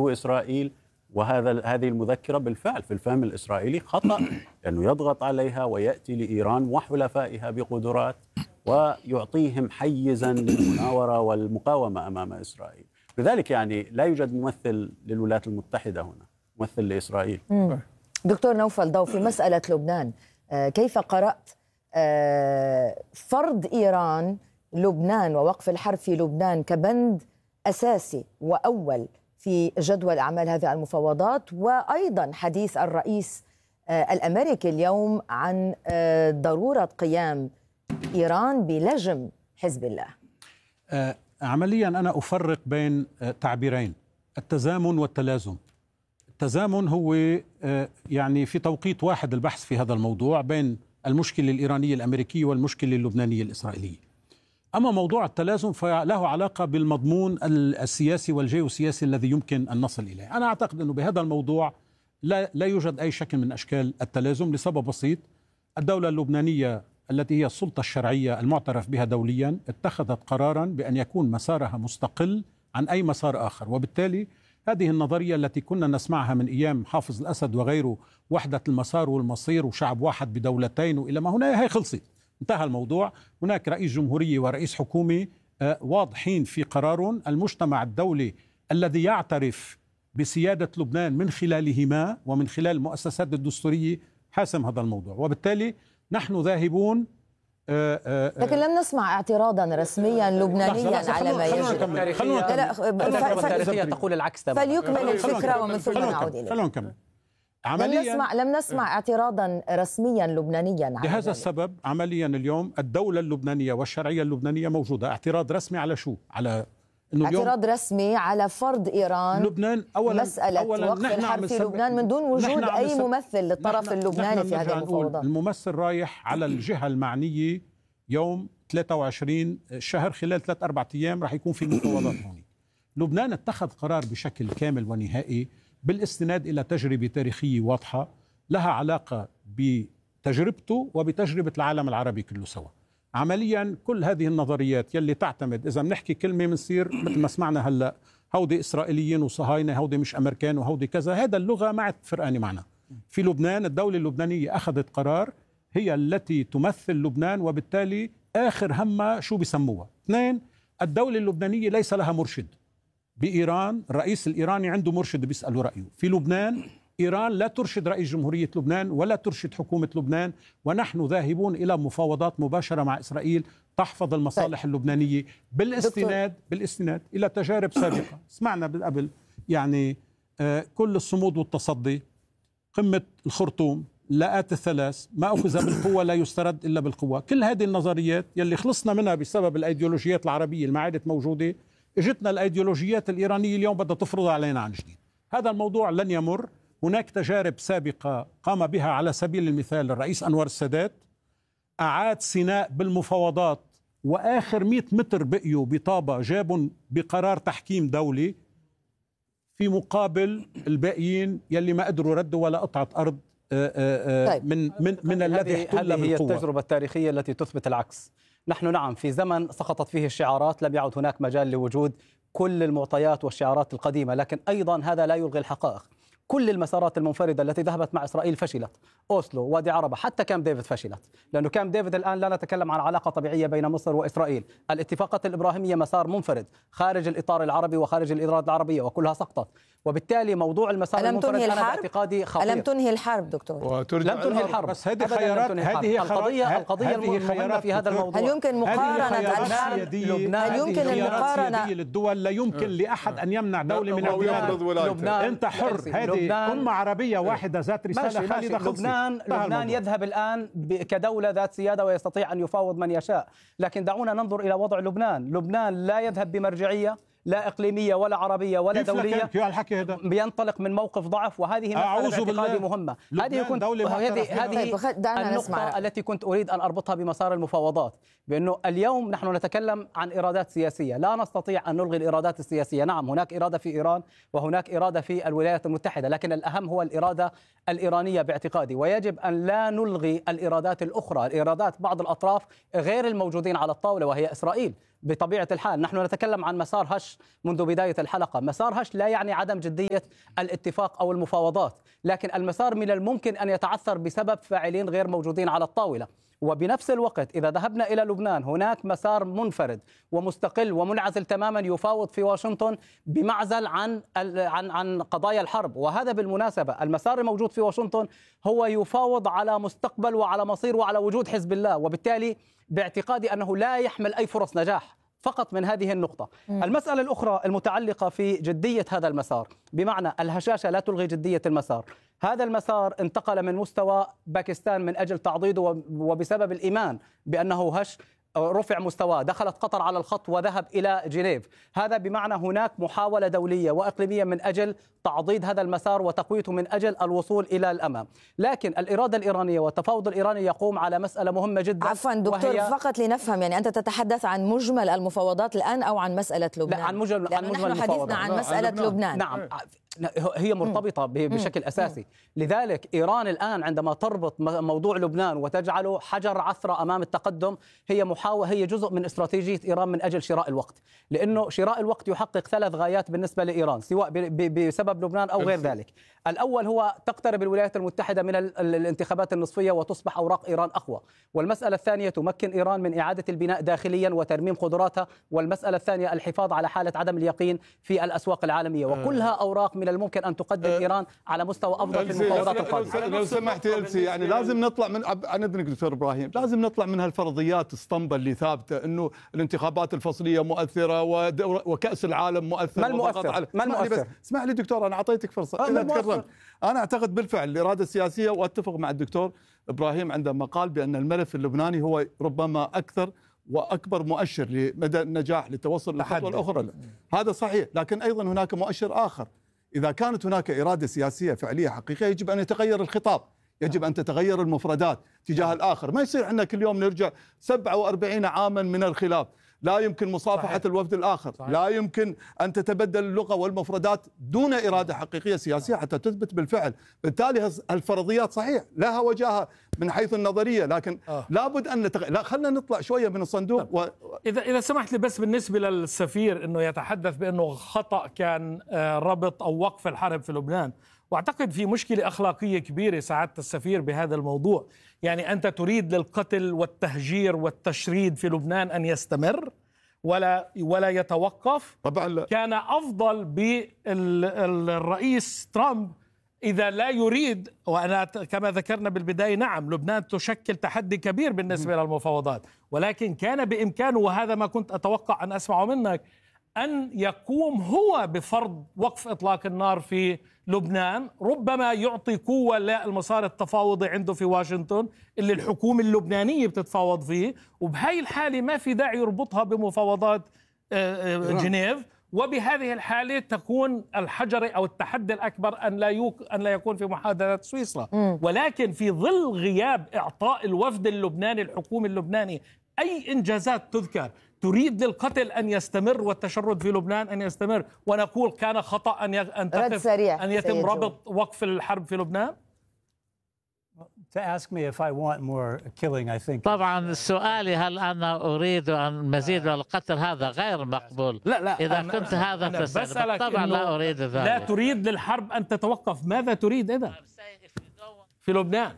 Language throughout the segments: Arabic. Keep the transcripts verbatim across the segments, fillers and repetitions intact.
تدعو إسرائيل، وهذا هذه المذكرة بالفعل في الفهم الإسرائيلي خطأ، لأنه يضغط عليها ويأتي لإيران وحلفائها بقدرات ويعطيهم حيزا للمناورة والمقاومة أمام إسرائيل. لذلك يعني لا يوجد ممثل للولايات المتحدة هنا، ممثل لإسرائيل. مم. دكتور نوفل ضو، في مسألة لبنان كيف قرأت فرض إيران لبنان ووقف الحرب في لبنان كبند أساسي وأول في جدول أعمال هذه المفاوضات، وأيضا حديث الرئيس الأمريكي اليوم عن ضرورة قيام إيران بلجم حزب الله؟ عمليا أنا أفرق بين تعبيرين: التزامن والتلازم. التزامن هو يعني في توقيت واحد البحث في هذا الموضوع بين المشكلة الإيرانية الأمريكية والمشكلة اللبنانية الإسرائيلية. أما موضوع التلازم فله علاقة بالمضمون السياسي والجيوسياسي الذي يمكن أن نصل إليه. أنا أعتقد أنه بهذا الموضوع لا, لا يوجد أي شكل من أشكال التلازم لسبب بسيط: الدولة اللبنانية التي هي السلطة الشرعية المعترف بها دوليا اتخذت قرارا بأن يكون مسارها مستقل عن أي مسار آخر، وبالتالي هذه النظرية التي كنا نسمعها من أيام حافظ الأسد وغيره، وحدة المسار والمصير وشعب واحد بدولتين وإلى ما هنا، هي خلصت، انتهى الموضوع. هناك رئيس جمهورية ورئيس حكومة واضحين في قرارهم. المجتمع الدولي الذي يعترف بسيادة لبنان من خلالهما ومن خلال المؤسسات الدستورية حاسم هذا الموضوع، وبالتالي نحن ذاهبون. آآ آآ لكن لم نسمع اعتراضا رسميا لبنانيا على ما يجري. التاريخية تقول العكس تماما. فليكمل الفكرة ومن ثم نعود إليه. خلونا نكمل. لم نسمع لم نسمع اعتراضا رسميا لبنانيا. لهذا السبب عمليا اليوم الدولة اللبنانية والشرعية اللبنانية موجودة. اعتراض رسمي على شو؟ على إنه اعتراض رسمي على فرض إيران لبنان أولا مسألة أولاً وقف الحرب في لبنان من دون وجود أي ممثل للطرف اللبناني في هذه المفاوضات. الممثل رايح على الجهة المعنية يوم ثلاثة وعشرين الشهر، خلال ثلاث أربعة أيام راح يكون في مفاوضات هون. لبنان اتخذ قرار بشكل كامل ونهائي بالاستناد إلى تجربة تاريخية واضحة لها علاقة بتجربته وبتجربة العالم العربي كله سوا. عمليا كل هذه النظريات يلي تعتمد إذا بنحكي كلمة بنصير مثل ما سمعنا هلأ، هودي إسرائيليين وصهاينة، هودي مش أمريكان وهودي كذا، هذا اللغة ما عاد فرقانة معنا. في لبنان الدولة اللبنانية أخذت قرار، هي التي تمثل لبنان، وبالتالي آخر همها شو بيسموها. اثنين، الدولة اللبنانية ليس لها مرشد. بإيران الرئيس الإيراني عنده مرشد بيسأله رأيه. في لبنان إيران لا ترشد رئيس جمهورية لبنان ولا ترشد حكومة لبنان، ونحن ذاهبون إلى مفاوضات مباشرة مع إسرائيل تحفظ المصالح اللبنانية بالاستناد بالاستناد إلى تجارب سابقة. سمعنا قبل يعني آه كل الصمود والتصدي، قمة الخرطوم، لاءات الثلاث، ما أخذ بالقوة لا يسترد إلا بالقوة. كل هذه النظريات يلي خلصنا منها بسبب الأيديولوجيات العربية اللي ما عادت موجودة، اجتنا الأيديولوجيات الإيرانية اليوم بدها تفرضها علينا عن جديد. هذا الموضوع لن يمر. هناك تجارب سابقة قام بها على سبيل المثال الرئيس أنور السادات، أعاد سيناء بالمفاوضات، وآخر مئة متر بقيوا بطابة جابوا بقرار تحكيم دولي، في مقابل الباقيين يلي ما قدروا ردوا ولا قطعة أرض آآ آآ طيب. من من من الذي احتل بالقوة. هذه هي التجربة التاريخية التي تثبت العكس. نحن نعم في زمن سقطت فيه الشعارات لم يعد هناك مجال لوجود كل المعطيات والشعارات القديمة، لكن أيضا هذا لا يلغي الحقائق. كل المسارات المنفردة التي ذهبت مع إسرائيل فشلت. أوسلو، وادي عربة، حتى كامب ديفيد فشلت، لأنه كامب ديفيد الآن لا نتكلم عن علاقة طبيعية بين مصر وإسرائيل. الاتفاقات الإبراهيمية مسار منفرد خارج الإطار العربي وخارج الإرادة العربية، وكلها سقطت. وبالتالي موضوع المسار المنفرد أنا باعتقادي خطير. ألم تنهي الحرب دكتور؟ لم تنهي الحرب، بس هذه خيارات. هذه القضية القضية المهمة في هذا الموضوع. هل يمكن مقارنة لبنان؟ هل يمكن المقارنة للدول؟ لا يمكن لأحد أن يمنع دولة من لبنان. أنت حر. هذه أمة عربية واحدة ذات رسالة خالدة. لبنان لبنان يذهب الآن كدولة ذات سيادة ويستطيع أن يفاوض من يشاء، لكن دعونا ننظر إلى وضع لبنان. لبنان لا يذهب بمرجعية لا إقليمية ولا عربية ولا دولية، بينطلق من موقف ضعف، وهذه مسألة اعتقادي مهمة. هذه كنت هذه هذه النقطة التي كنت أريد أن أربطها بمسار المفاوضات، بأنه اليوم نحن نتكلم عن إرادات سياسية، لا نستطيع أن نلغي الإرادات السياسية. نعم هناك إرادة في إيران وهناك إرادة في الولايات المتحدة، لكن الأهم هو الإرادة الإيرانية باعتقادي، ويجب أن لا نلغي الإرادات الأخرى، الإرادات بعض الأطراف غير الموجودين على الطاولة وهي إسرائيل. بطبيعة الحال نحن نتكلم عن مسار هش منذ بداية الحلقة. مسار هش لا يعني عدم جدية الاتفاق أو المفاوضات، لكن المسار من الممكن أن يتعثر بسبب فاعلين غير موجودين على الطاولة. وبنفس الوقت إذا ذهبنا إلى لبنان هناك مسار منفرد ومستقل ومنعزل تماما يفاوض في واشنطن بمعزل عن عن عن قضايا الحرب. وهذا بالمناسبة المسار الموجود في واشنطن هو يفاوض على مستقبل وعلى مصير وعلى وجود حزب الله، وبالتالي باعتقادي أنه لا يحمل أي فرص نجاح فقط من هذه النقطة. م. المسألة الأخرى المتعلقة في جدية هذا المسار، بمعنى الهشاشة لا تلغي جدية المسار. هذا المسار انتقل من مستوى باكستان من أجل تعضيده وبسبب الإيمان بأنه هش رفع مستواه، دخلت قطر على الخط وذهب إلى جنيف. هذا بمعنى هناك محاولة دولية وإقليمية من أجل تعضيد هذا المسار وتقويته من أجل الوصول إلى الأمام. لكن الإرادة الإيرانية والتفاوض الإيراني يقوم على مسألة مهمة جدا. عفوا دكتور، فقط لنفهم، يعني أنت تتحدث عن مجمل المفاوضات الآن أو عن مسألة لبنان؟ لا، عن مجمل, عن مجمل نحن حديثنا عن مسألة لبنان. لبنان. نعم، هي مرتبطة بشكل أساسي. لذلك إيران الآن عندما تربط موضوع لبنان وتجعله حجر عثرة أمام التقدم، هي محاولة، هي جزء من استراتيجية إيران من أجل شراء الوقت، لأنه شراء الوقت يحقق ثلاث غايات بالنسبة لإيران سواء بسبب لبنان أو غير ذلك. الأول هو تقترب الولايات المتحدة من الانتخابات النصفية وتصبح أوراق إيران أقوى. والمسألة الثانية تمكن إيران من إعادة البناء داخليا وترميم قدراتها. والمسألة الثانية الحفاظ على حالة عدم اليقين في الأسواق العالمية، وكلها أوراق من الممكن أن تقدم إيران على مستوى أفضل في المفاوضات القادمة. لو سمحت إلسي، يعني لازم نطلع من عن إذنك دكتور إبراهيم، لازم نطلع من هالفرضيات الصنبة اللي ثابتة إنه الانتخابات الفصلية مؤثرة وكأس العالم مؤثر. ما المؤثر؟ ما المؤثر؟ اسمح لي دكتور، أنا أعطيتك فرصة. إذا تكرمت، أنا أعتقد بالفعل الإرادة السياسية، وأتفق مع الدكتور إبراهيم عندما قال بأن الملف اللبناني هو ربما أكثر وأكبر مؤشر لمدى النجاح للتوصل للخطوة الأخرى. هذا صحيح، لكن أيضا هناك مؤشر آخر. إذا كانت هناك إرادة سياسية فعلية حقيقية يجب أن يتغير الخطاب، يجب أن تتغير المفردات تجاه الآخر. ما يصير عندنا كل يوم نرجع سبعة وأربعين عاما من الخلاف، لا يمكن مصافحة صحيح. الوفد الآخر صحيح. لا يمكن أن تتبدل اللغة والمفردات دون إرادة حقيقية سياسية حتى تثبت بالفعل. بالتالي الفرضيات صحيح لها وجهها من حيث النظرية، لكن آه. لابد أن نتغ... لا خلنا نطلع شوية من الصندوق. و... إذا إذا سمحت لي بس بالنسبة للسفير أنه يتحدث بأنه خطأ كان ربط أو وقف الحرب في لبنان، واعتقد في مشكلة أخلاقية كبيرة سعادة السفير بهذا الموضوع. يعني أنت تريد للقتل والتهجير والتشريد في لبنان أن يستمر ولا ولا يتوقف؟ طبعا لا. كان أفضل بالرئيس ترامب إذا لا يريد، وأنا كما ذكرنا بالبداية نعم لبنان تشكل تحدي كبير بالنسبة للمفاوضات، ولكن كان بإمكانه، وهذا ما كنت أتوقع أن أسمعه منك، أن يقوم هو بفرض وقف إطلاق النار في لبنان، ربما يعطي قوة للمسار التفاوضي عنده في واشنطن اللي الحكومة اللبنانية بتتفاوض فيه، وبهاي الحالة ما في داعي يربطها بمفاوضات جنيف. وبهذه الحالة تكون الحجر أو التحدي الأكبر أن لا يوك أن لا يكون في محادثات سويسرا. ولكن في ظل غياب إعطاء الوفد اللبناني الحكومي اللبناني أي إنجازات تذكر، تريد للقتل أن يستمر والتشرد في لبنان أن يستمر، ونقول كان خطأ أن أن تقف أن يتم ربط وقف الحرب في لبنان. طبعا سؤالي هل أنا أريد أن مزيد من القتل، هذا غير مقبول. لا لا إذا كنت هذا تسأل طبعا لا أريد ذلك. لا تريد للحرب أن تتوقف، ماذا تريد إذا في لبنان؟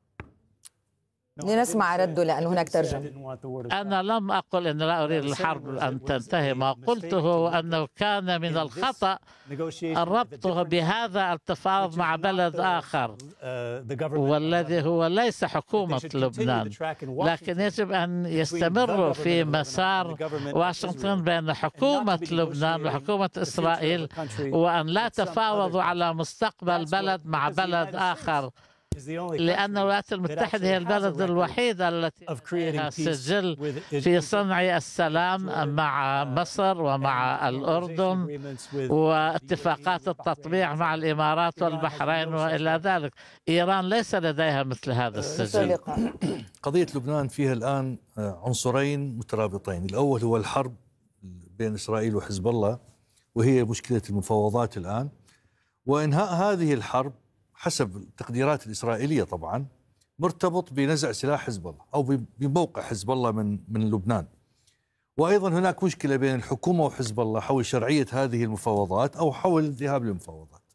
لنسمع رده لأن هناك ترجمة. أنا لم أقل أن لا أريد الحرب أن تنتهي، ما قلته أنه كان من الخطأ ربطه بهذا التفاوض مع بلد آخر والذي هو ليس حكومة لبنان، لكن يجب أن يستمروا في مسار واشنطن بين حكومة لبنان وحكومة إسرائيل، وأن لا تفاوضوا على مستقبل بلد مع بلد آخر، لأن الولايات المتحدة هي البلد الوحيد التي لها سجل في صنع السلام مع مصر ومع الأردن، واتفاقات التطبيع مع الإمارات والبحرين وإلى ذلك. إيران ليس لديها مثل هذا السجل. قضية لبنان فيها الآن عنصرين مترابطين، الأول هو الحرب بين إسرائيل وحزب الله، وهي مشكلة المفاوضات الآن، وإنهاء هذه الحرب حسب التقديرات الإسرائيلية طبعا مرتبط بنزع سلاح حزب الله أو بموقع حزب الله من من لبنان. وأيضا هناك مشكلة بين الحكومة وحزب الله حول شرعية هذه المفاوضات أو حول الذهاب للمفاوضات.